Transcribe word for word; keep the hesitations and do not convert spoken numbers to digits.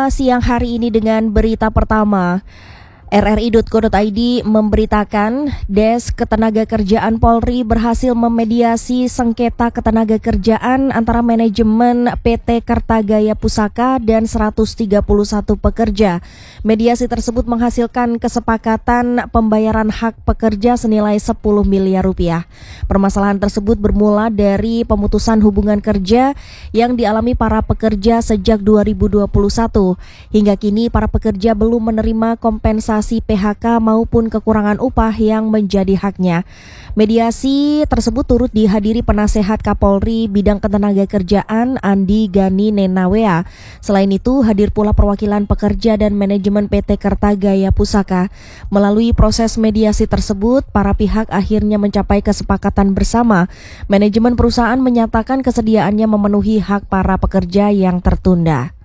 buka siang hari ini dengan berita pertama. R R I titik co titik I D memberitakan Des Ketenagakerjaan Polri berhasil memediasi sengketa ketenagakerjaan antara manajemen P T Kertagaya Pusaka dan seratus tiga puluh satu pekerja. Mediasi tersebut menghasilkan kesepakatan pembayaran hak pekerja senilai sepuluh miliar rupiah. Permasalahan tersebut bermula dari pemutusan hubungan kerja yang dialami para pekerja sejak dua ribu dua puluh satu. Hingga kini para pekerja belum menerima kompensasi P H K maupun kekurangan upah yang menjadi haknya. Mediasi tersebut turut dihadiri penasehat Kapolri bidang ketenagakerjaan Andi Gani Nenawea. Selain itu hadir pula perwakilan pekerja dan manajemen P T Kertagaya Pusaka. Melalui proses mediasi tersebut, para pihak akhirnya mencapai kesepakatan bersama. Manajemen perusahaan menyatakan kesediaannya memenuhi hak para pekerja yang tertunda.